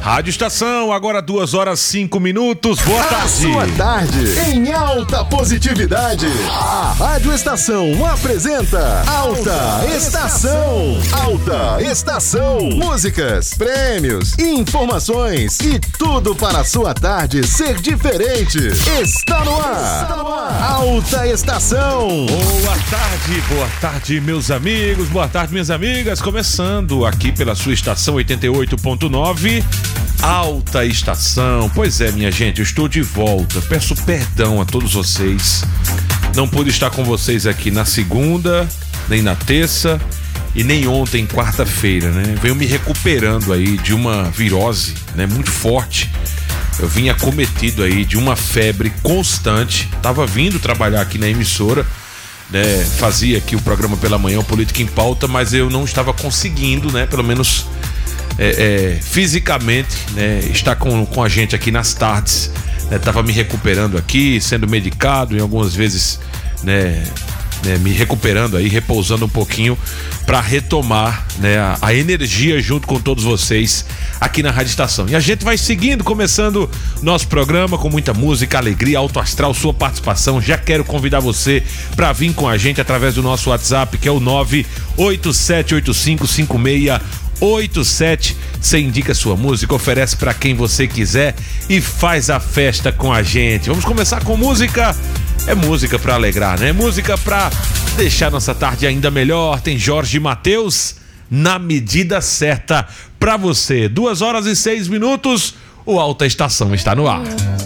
Rádio Estação, agora 2h05. Boa tarde. A sua tarde em alta positividade. A Rádio Estação apresenta Alta Estação. Alta Estação. Músicas, prêmios, informações e tudo para a sua tarde ser diferente. Está no ar. Alta Estação. Boa tarde, meus amigos. Boa tarde, minhas amigas. Começando aqui pela sua estação 88.9. Alta Estação. Pois é, minha gente, eu estou de volta. Peço perdão a todos vocês. Não pude estar com vocês aqui na segunda, nem na terça e nem ontem, quarta-feira, né? Venho me recuperando aí de uma virose, né, muito forte. Eu vim acometido aí de uma febre constante. Tava vindo trabalhar aqui na emissora, né? Fazia aqui o programa pela manhã, o Política em Pauta, mas eu não estava conseguindo, né? Pelo menos fisicamente, né? Estar com a gente aqui nas tardes, né? Tava me recuperando aqui, sendo medicado e algumas vezes, né, me recuperando aí, repousando um pouquinho para retomar, né, a energia junto com todos vocês aqui na Rádio Estação. E a gente vai seguindo, começando nosso programa com muita música, alegria, alto astral, sua participação. Já quero convidar você para vir com a gente através do nosso WhatsApp, que é o 987855687. Você indica sua música, oferece para quem você quiser e faz a festa com a gente. Vamos começar com música. É música pra alegrar, né? Música pra deixar nossa tarde ainda melhor. Tem Jorge Mateus, Na Medida Certa, pra você. 2h06. O Alta Estação está no ar.